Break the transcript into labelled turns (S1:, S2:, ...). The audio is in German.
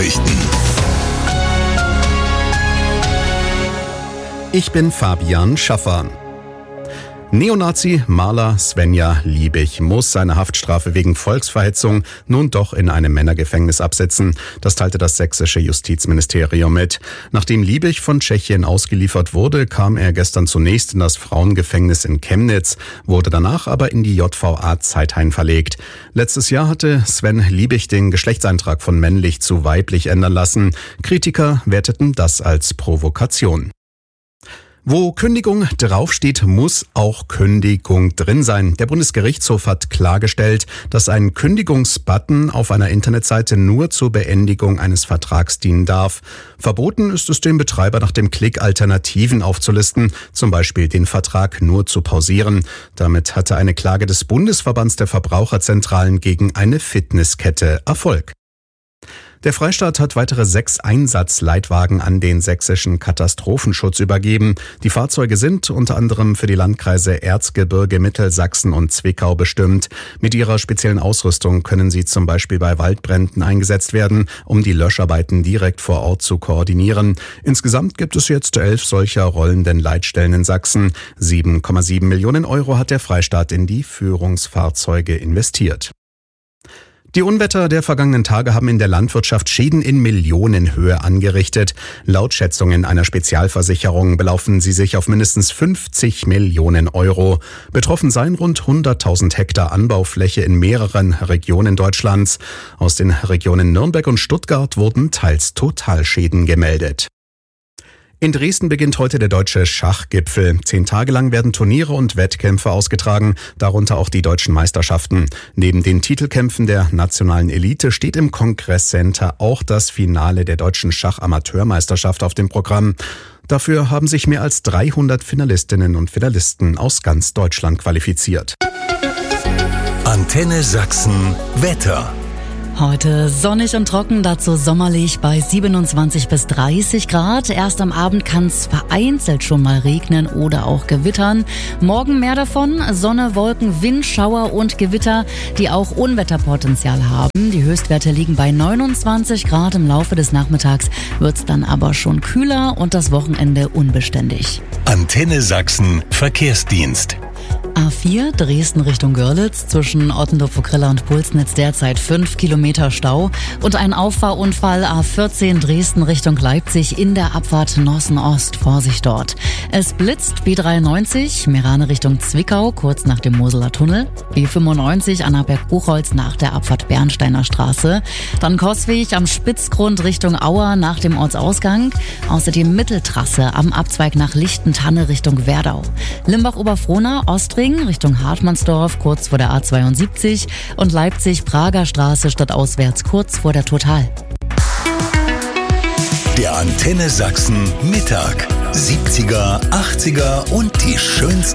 S1: Nachrichten.
S2: Ich bin Fabian Schaffer. Neonazi-Maler Svenja Liebig muss seine Haftstrafe wegen Volksverhetzung nun doch in einem Männergefängnis absitzen. Das teilte das sächsische Justizministerium mit. Nachdem Liebig von Tschechien ausgeliefert wurde, kam er gestern zunächst in das Frauengefängnis in Chemnitz, wurde danach aber in die JVA Zeithain verlegt. Letztes Jahr hatte Sven Liebig den Geschlechtseintrag von männlich zu weiblich ändern lassen. Kritiker werteten das als Provokation. Wo Kündigung draufsteht, muss auch Kündigung drin sein. Der Bundesgerichtshof hat klargestellt, dass ein Kündigungsbutton auf einer Internetseite nur zur Beendigung eines Vertrags dienen darf. Verboten ist es dem Betreiber nach dem Klick Alternativen aufzulisten, zum Beispiel den Vertrag nur zu pausieren. Damit hatte eine Klage des Bundesverbands der Verbraucherzentralen gegen eine Fitnesskette Erfolg. Der Freistaat hat weitere 6 Einsatzleitwagen an den sächsischen Katastrophenschutz übergeben. Die Fahrzeuge sind unter anderem für die Landkreise Erzgebirge, Mittelsachsen und Zwickau bestimmt. Mit ihrer speziellen Ausrüstung können sie zum Beispiel bei Waldbränden eingesetzt werden, um die Löscharbeiten direkt vor Ort zu koordinieren. Insgesamt gibt es jetzt 11 solcher rollenden Leitstellen in Sachsen. 7,7 Millionen Euro hat der Freistaat in die Führungsfahrzeuge investiert. Die Unwetter der vergangenen Tage haben in der Landwirtschaft Schäden in Millionenhöhe angerichtet. Laut Schätzungen einer Spezialversicherung belaufen sie sich auf mindestens 50 Millionen Euro. Betroffen seien rund 100.000 Hektar Anbaufläche in mehreren Regionen Deutschlands. Aus den Regionen Nürnberg und Stuttgart wurden teils Totalschäden gemeldet. In Dresden beginnt heute der Deutsche Schachgipfel. 10 Tage lang werden Turniere und Wettkämpfe ausgetragen, darunter auch die deutschen Meisterschaften. Neben den Titelkämpfen der nationalen Elite steht im Kongresscenter auch das Finale der deutschen Schachamateurmeisterschaft auf dem Programm. Dafür haben sich mehr als 300 Finalistinnen und Finalisten aus ganz Deutschland qualifiziert.
S1: Antenne Sachsen Wetter.
S3: Heute sonnig und trocken, dazu sommerlich bei 27 bis 30 Grad. Erst am Abend kann es vereinzelt schon mal regnen oder auch gewittern. Morgen mehr davon. Sonne, Wolken, Wind, Schauer und Gewitter, die auch Unwetterpotenzial haben. Die Höchstwerte liegen bei 29 Grad. Im Laufe des Nachmittags wird es dann aber schon kühler und das Wochenende unbeständig.
S1: Antenne Sachsen Verkehrsdienst.
S3: A4 Dresden Richtung Görlitz zwischen Ottendorf-Okrilla und Pulsnitz derzeit 5 Kilometer Stau und ein Auffahrunfall A14 Dresden Richtung Leipzig in der Abfahrt Nossen-Ost. Vorsicht dort. Es blitzt B93 Meerane Richtung Zwickau kurz nach dem Moseler Tunnel, B95 Annaberg-Buchholz nach der Abfahrt Bernsteiner Straße, dann Coswig am Spitzgrund Richtung Auer nach dem Ortsausgang, außerdem Mitteltrasse am Abzweig nach Lichtentanne Richtung Werdau, Limbach-Oberfrohna Ostring Richtung Hartmannsdorf kurz vor der A72 und Leipzig-Prager Straße stadtauswärts kurz vor der Total.
S1: Der Antenne Sachsen Mittag. 70er, 80er und die schönsten